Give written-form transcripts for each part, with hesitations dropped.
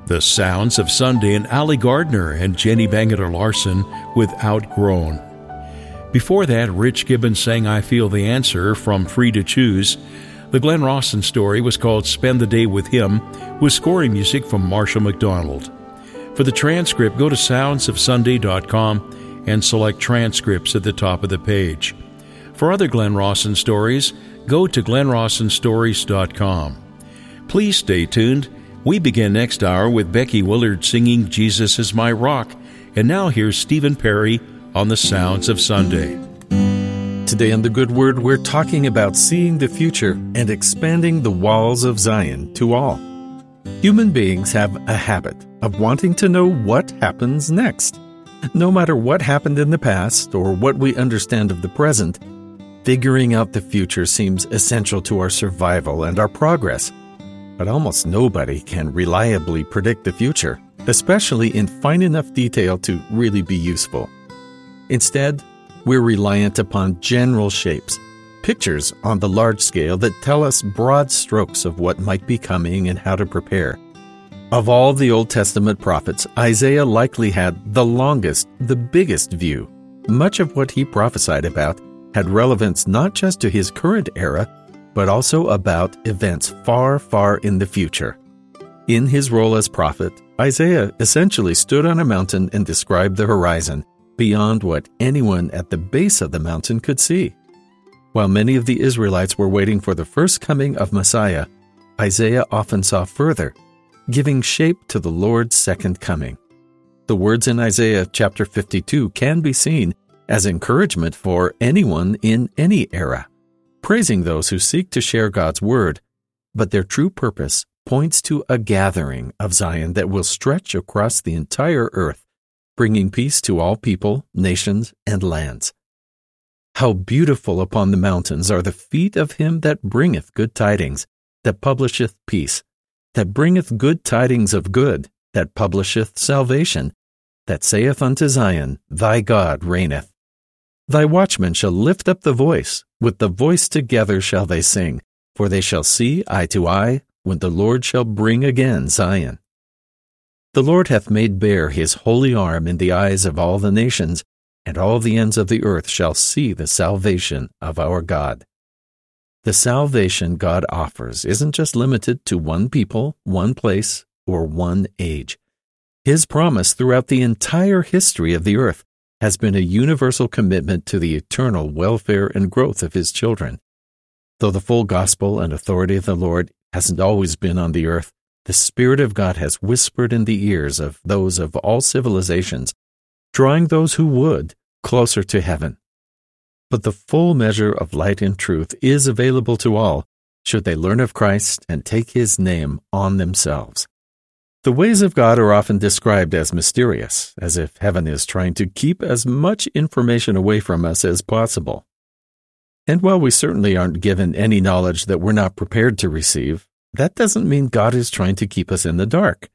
The Sounds of Sunday and Ali Gardner and Jenny Bangeter Larson with Outgrown. Before that, Rich Gibbons sang I Feel the Answer from Free to Choose. The Glenn Rawson story was called Spend the Day with Him, with scoring music from Marshall McDonald. For the transcript, go to soundsofsunday.com and select transcripts at the top of the page. For other Glenn Rawson stories, go to glennrawsonstories.com. Please stay tuned. We begin next hour with Becky Willard singing Jesus is My Rock. And now here's Stephen Perry on the Sounds of Sunday. Today on The Good Word, we're talking about seeing the future and expanding the walls of Zion to all. Human beings have a habit of wanting to know what happens next. No matter what happened in the past or what we understand of the present, figuring out the future seems essential to our survival and our progress. But almost nobody can reliably predict the future, especially in fine enough detail to really be useful. Instead, we're reliant upon general shapes, pictures on the large scale that tell us broad strokes of what might be coming and how to prepare. Of all the Old Testament prophets, Isaiah likely had the longest, the biggest view. Much of what he prophesied about had relevance not just to his current era, but also about events far, far in the future. In his role as prophet, Isaiah essentially stood on a mountain and described the horizon beyond what anyone at the base of the mountain could see. While many of the Israelites were waiting for the first coming of Messiah, Isaiah often saw further, giving shape to the Lord's second coming. The words in Isaiah chapter 52 can be seen as encouragement for anyone in any era, praising those who seek to share God's word, but their true purpose points to a gathering of Zion that will stretch across the entire earth, bringing peace to all people, nations, and lands. How beautiful upon the mountains are the feet of him that bringeth good tidings, that publisheth peace, that bringeth good tidings of good, that publisheth salvation, that saith unto Zion, Thy God reigneth. Thy watchmen shall lift up the voice, with the voice together shall they sing, for they shall see eye to eye, when the Lord shall bring again Zion. The Lord hath made bare his holy arm in the eyes of all the nations, and all the ends of the earth shall see the salvation of our God. The salvation God offers isn't just limited to one people, one place, or one age. His promise throughout the entire history of the earth has been a universal commitment to the eternal welfare and growth of his children. Though the full gospel and authority of the Lord hasn't always been on the earth, the Spirit of God has whispered in the ears of those of all civilizations, drawing those who would closer to heaven. But the full measure of light and truth is available to all, should they learn of Christ and take his name on themselves. The ways of God are often described as mysterious, as if heaven is trying to keep as much information away from us as possible. And while we certainly aren't given any knowledge that we're not prepared to receive, that doesn't mean God is trying to keep us in the dark.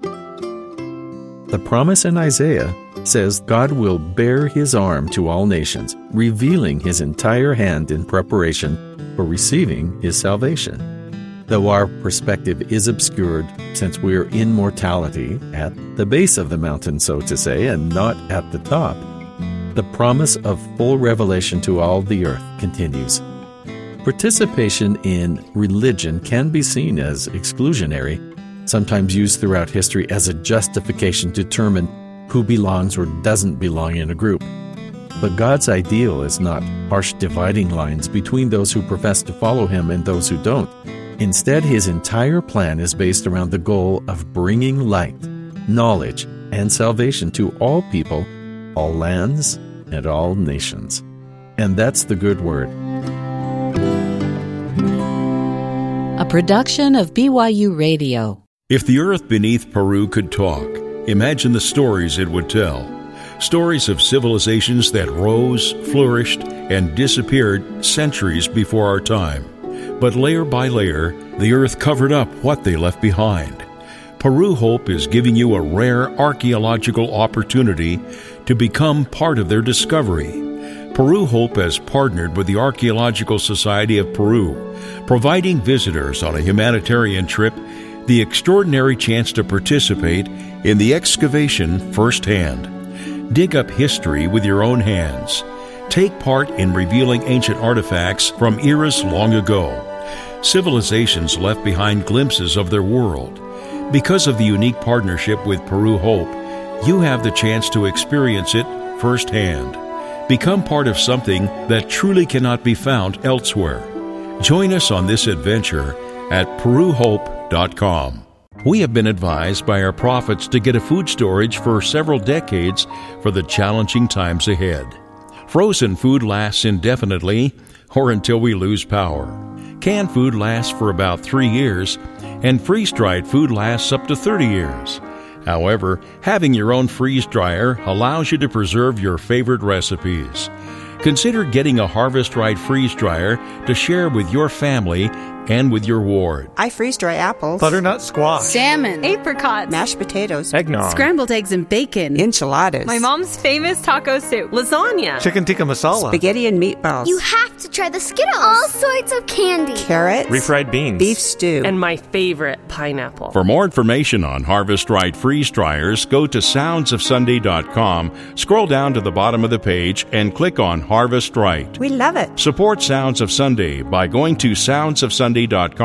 The promise in Isaiah says God will bare his arm to all nations, revealing his entire hand in preparation for receiving his salvation. Though our perspective is obscured, since we're in mortality at the base of the mountain, so to say, and not at the top, the promise of full revelation to all the earth continues. Participation in religion can be seen as exclusionary, sometimes used throughout history as a justification to determine who belongs or doesn't belong in a group. But God's ideal is not harsh dividing lines between those who profess to follow him and those who don't. Instead, his entire plan is based around the goal of bringing light, knowledge, and salvation to all people, all lands, and all nations. And that's the good word. A production of BYU Radio. If the earth beneath Peru could talk, imagine the stories it would tell. Stories of civilizations that rose, flourished, and disappeared centuries before our time. But layer by layer, the earth covered up what they left behind. Peru Hope is giving you a rare archaeological opportunity to become part of their discovery. Peru Hope has partnered with the Archaeological Society of Peru, providing visitors on a humanitarian trip the extraordinary chance to participate in the excavation firsthand. Dig up history with your own hands. Take part in revealing ancient artifacts from eras long ago. Civilizations left behind glimpses of their world. Because of the unique partnership with Peru Hope, you have the chance to experience it firsthand. Become part of something that truly cannot be found elsewhere. Join us on this adventure at PeruHope.com. We have been advised by our prophets to get a food storage for several decades for the challenging times ahead. Frozen food lasts indefinitely or until we lose power. Canned food lasts for about 3 years, and freeze-dried food lasts up to 30 years. However, having your own freeze dryer allows you to preserve your favorite recipes. Consider getting a Harvest Right freeze dryer to share with your family and with your ward. I freeze dry apples, butternut squash, salmon, apricots, mashed potatoes, eggnog, scrambled eggs and bacon, enchiladas, my mom's famous taco soup, lasagna, chicken tikka masala, spaghetti and meatballs. You have to try the Skittles. All sorts of candy. Carrots, refried beans, beef stew, and my favorite, pineapple. For more information on Harvest Right freeze dryers, go to soundsofsunday.com, scroll down to the bottom of the page, and click on Harvest Right. We love it. Support Sounds of Sunday by going to soundsofsunday.com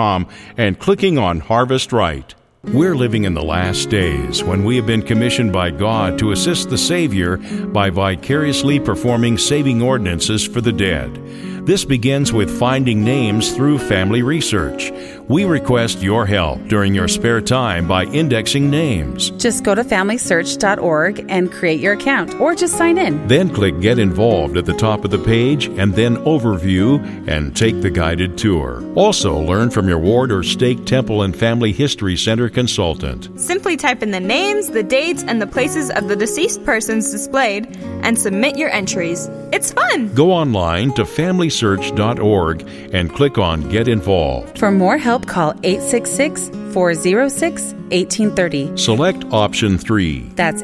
and clicking on Harvest Right. We're living in the last days when we have been commissioned by God to assist the Savior by vicariously performing saving ordinances for the dead. This begins with finding names through family research. We request your help during your spare time by indexing names. Just go to FamilySearch.org and create your account, or just sign in. Then click Get Involved at the top of the page, and then Overview, and take the guided tour. Also, learn from your ward or stake temple and family history center consultant. Simply type in the names, the dates, and the places of the deceased persons displayed, and submit your entries. It's fun! Go online to FamilySearch.org and click on Get Involved. For more help, call 866-406-1830. Select Option 3. That's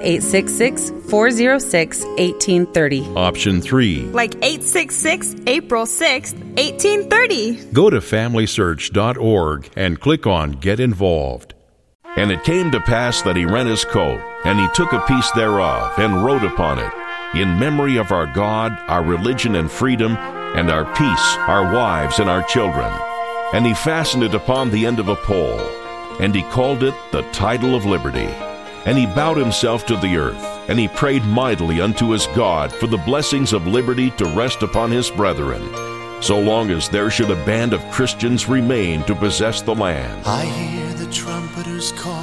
866-406-1830. Option 3. Like 866 April 6th, 1830. Go to FamilySearch.org and click on Get Involved. And it came to pass that he rent his coat, and he took a piece thereof, and wrote upon it, In memory of our God, our religion and freedom, and our peace, our wives and our children. And he fastened it upon the end of a pole, and he called it the Title of Liberty. And he bowed himself to the earth, and he prayed mightily unto his God for the blessings of liberty to rest upon his brethren, so long as there should a band of Christians remain to possess the land. I hear the trumpeters call.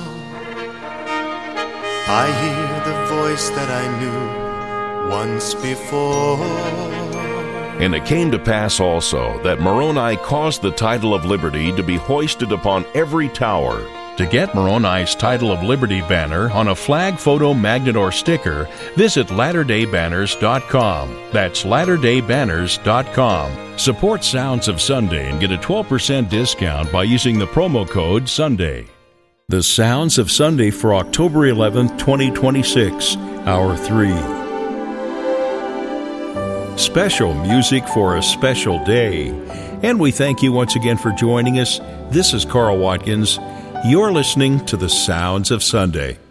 I hear the voice that I knew once before. And it came to pass also that Moroni caused the Title of Liberty to be hoisted upon every tower. To get Moroni's Title of Liberty banner on a flag, photo, magnet, or sticker, visit LatterDayBanners.com. That's LatterDayBanners.com. Support Sounds of Sunday and get a 12% discount by using the promo code SUNDAY. The Sounds of Sunday for October 11th, 2026, Hour 3. Special music for a special day. And we thank you once again for joining us. This is Carl Watkins. You're listening to the Sounds of Sunday.